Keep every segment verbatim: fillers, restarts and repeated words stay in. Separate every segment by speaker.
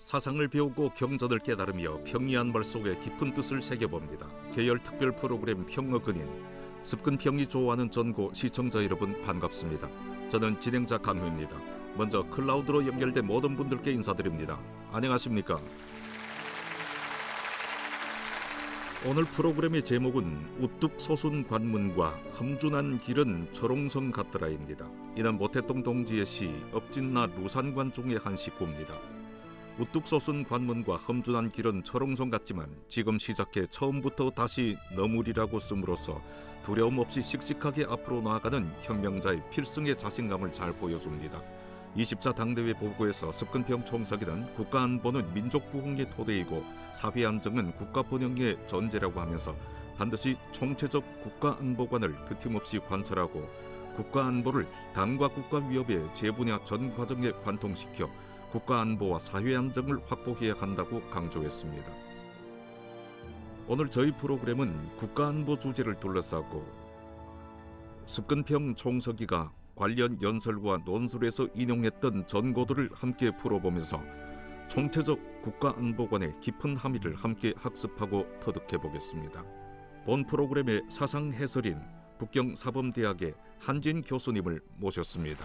Speaker 1: 사상을 배우고 경전을 깨달으며 평이한 말 속에 깊은 뜻을 새겨봅니다. 계열 특별 프로그램 평어근인 습근 평이 좋아하는 전고 시청자 여러분 반갑습니다. 저는 진행자 강효입니다. 먼저 클라우드로 연결된 모든 분들께 인사드립니다. 안녕하십니까? 오늘 프로그램의 제목은 우뚝 솟은 관문과 험준한 길은 초롱성 같더라입니다. 이는 모태동 동지의 시 읍진나 루산관 중의 한 시구입니다. 우뚝 솟은 관문과 험준한 길은 초롱성 같지만 지금 시작해 처음부터 다시 너물이라고 씀으로써 두려움 없이 씩씩하게 앞으로 나아가는 혁명자의 필승의 자신감을 잘 보여줍니다. 이십 차 당대회 보고에서 습근평 총서기는 국가안보는 민족부흥의 토대이고 사회안정은 국가번영의 전제라고 하면서 반드시 총체적 국가안보관을 드팀없이 관철하고 국가안보를 당과 국가 위협의 재분야 전 과정에 관통시켜 국가안보와 사회안정을 확보해야 한다고 강조했습니다. 오늘 저희 프로그램은 국가안보 주제를 둘러싸고 습근평 총서기가 관련 연설과 논술에서 인용했던 전고들을 함께 풀어보면서 총체적 국가안보관의 깊은 함의를 함께 학습하고 터득해보겠습니다. 본 프로그램의 사상 해설인 북경사범대학의 한진 교수님을 모셨습니다.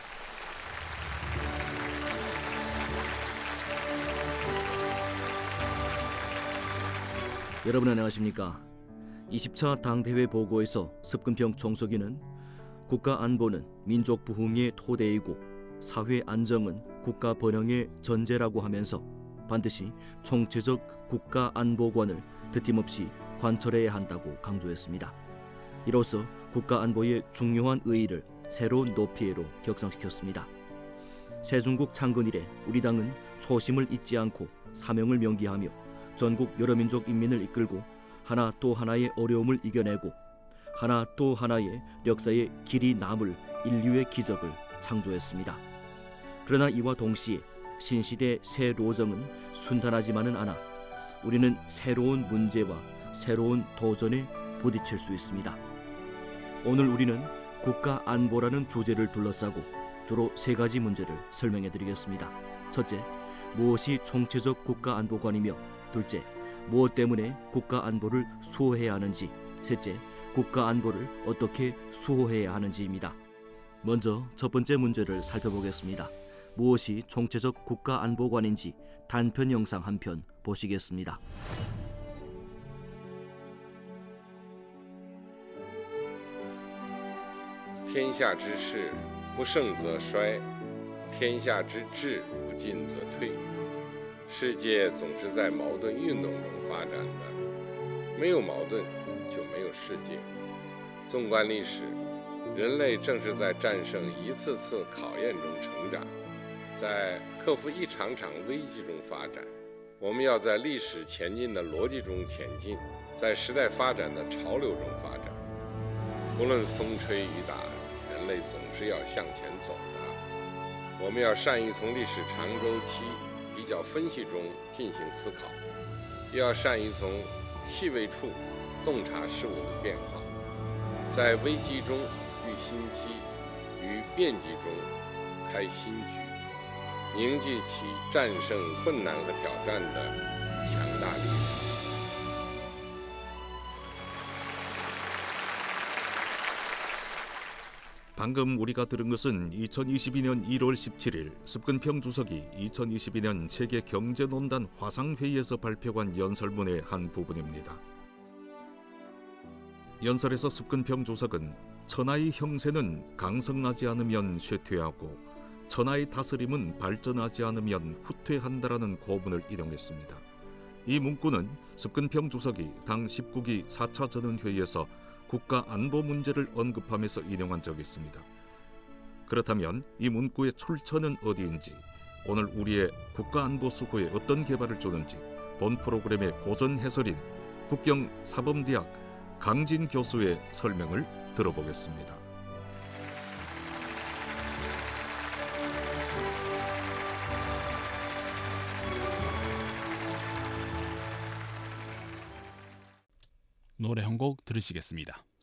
Speaker 2: 여러분 안녕하십니까? 이십 차 당대회 보고에서 습근평 총서기는 국가 안보는 민족 부흥의 토대이고 사회 안정은 국가 번영의 전제라고 하면서 반드시 총체적 국가 안보관을 드팀없이 관철해야 한다고 강조했습니다. 이로써 국가 안보의 중요한 의의를 새로운 높이로 격상시켰습니다. 세중국 창건 이래 우리 당은 초심을 잊지 않고 사명을 명기하며 전국 여러 민족 인민을 이끌고 하나 또 하나의 어려움을 이겨내고 하나 또 하나의 역사의 길이 남을 인류의 기적을 창조했습니다. 그러나 이와 동시에 신시대 새 로정은 순탄하지만은 않아 우리는 새로운 문제와 새로운 도전에 부딪힐 수 있습니다. 오늘 우리는 국가 안보라는 주제를 둘러싸고 주로 세 가지 문제를 설명해 드리겠습니다. 첫째, 무엇이 총체적 국가 안보관이며 둘째, 무엇 때문에 국가 안보를 수호해야 하는지 셋째, 국가 안보를 어떻게 수호해야 하는지입니다. 먼저 첫 번째 문제를 살펴보겠습니다. 무엇이 총체적 국가 안보관인지 단편 영상 한 편 보시겠습니다.
Speaker 3: 天下之事不盛则衰，天下之治不进则退。世界总是在矛盾运动中发展的，没有矛盾就没有世界。纵观历史，人类正是在战胜一次次考验中成长，在克服一场场危机中发展。我们要在历史前进的逻辑中前进，在时代发展的潮流中发展。无论风吹雨打，人类总是要向前走的。我们要善于从历史长周期比较分析中进行思考，也要善于从细微处洞察事物的变化，在危机中遇新机，于变局中开新局，凝聚起战胜困难和挑战的强大力量。
Speaker 1: 방금 우리가 들은 것은 이천이십이 년 일월 십칠일 습근평 주석이 이천이십이 년 세계경제논단 화상회의에서 발표한 연설문의 한 부분입니다. 연설에서 습근평 주석은 천하의 형세는 강성하지 않으면 쇠퇴하고 천하의 다스림은 발전하지 않으면 후퇴한다라는 고문을 인용했습니다. 이 문구는 습근평 주석이 당 십구 기 사 차 전원회의에서 국가 안보 문제를 언급하면서 인용한 적이 있습니다. 그렇다면 이 문구의 출처는 어디인지, 오늘 우리의 국가 안보 수호에 어떤 개발을 주는지 본 프로그램의 고전 해설인 북경 사범대학 강진 교수의 설명을 들어보겠습니다.
Speaker 4: 노래 한 곡 들으시겠습니다.